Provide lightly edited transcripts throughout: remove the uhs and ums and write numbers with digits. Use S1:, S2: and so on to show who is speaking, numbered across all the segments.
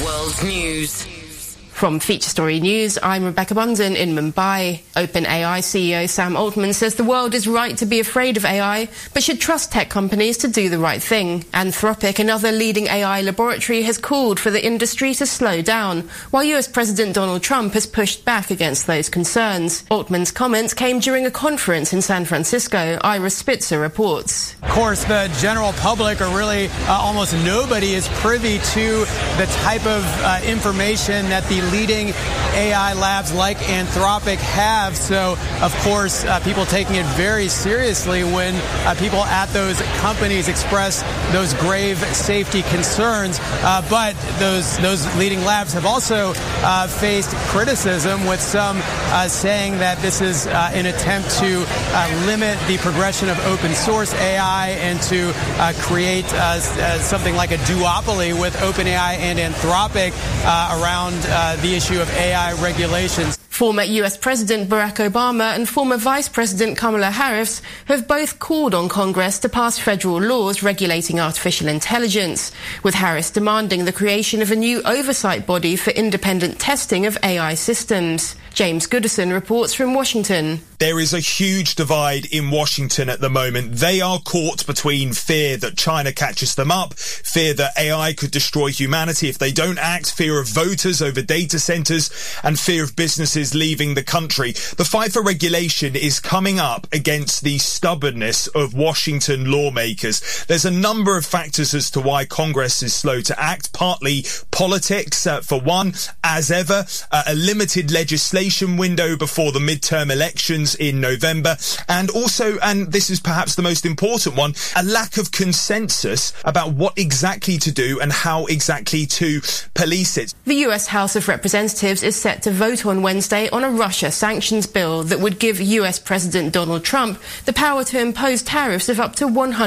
S1: World News.
S2: From Feature Story News, I'm Rebecca Bunden in Mumbai. OpenAI CEO Sam Altman says the world is right to be afraid of AI, but should trust tech companies to do the right thing. Anthropic, another leading AI laboratory, has called for the industry to slow down, while US President Donald Trump has pushed back against those concerns. Altman's comments came during a conference in San Francisco. Ira Spitzer reports.
S3: Of course, the general public, or really almost nobody, is privy to the type of information that the leading AI labs like Anthropic have. So, of course, people taking it very seriously when people at those companies express those grave safety concerns. But those leading labs have also faced criticism, with some saying that this is an attempt to limit the progression of open source AI and to create something like a duopoly with OpenAI and Anthropic around the issue of AI regulations.
S2: Former US President Barack Obama and former Vice President Kamala Harris have both called on Congress to pass federal laws regulating artificial intelligence, with Harris demanding the creation of a new oversight body for independent testing of AI systems. James Goodison reports from Washington.
S4: There is a huge divide in Washington at the moment. They are caught between fear that China catches them up, fear that AI could destroy humanity if they don't act, fear of voters over data centers, and fear of businesses leaving the country. The fight for regulation is coming up against the stubbornness of Washington lawmakers. There's a number of factors as to why Congress is slow to act, partly politics, for one, as ever, a limited legislation window before the midterm elections in November, and also, and this is perhaps the most important one, a lack of consensus about what exactly to do and how exactly to police it.
S2: The US House of Representatives is set to vote on Wednesday on a Russia sanctions bill that would give US President Donald Trump the power to impose tariffs of up to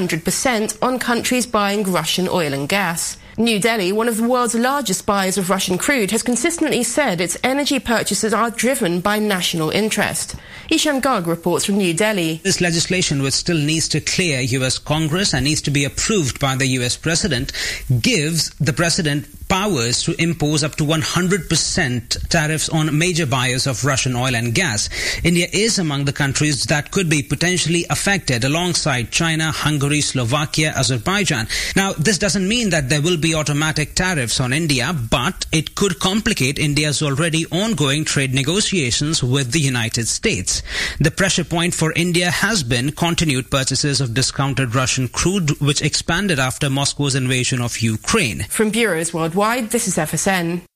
S2: 100% on countries buying Russian oil and gas. New Delhi, one of the world's largest buyers of Russian crude, has consistently said its energy purchases are driven by national interest. Ishan Garg reports from New Delhi.
S5: This legislation, which still needs to clear US Congress and needs to be approved by the US President, gives the President powers to impose up to 100% tariffs on major buyers of Russian oil and gas. India is among the countries that could be potentially affected, alongside China, Hungary, Slovakia, Azerbaijan. Now, this doesn't mean that there will be automatic tariffs on India, but it could complicate India's already ongoing trade negotiations with the United States. The pressure point for India has been continued purchases of discounted Russian crude, which expanded after Moscow's invasion of Ukraine.
S2: From bureaus worldwide, this is FSN.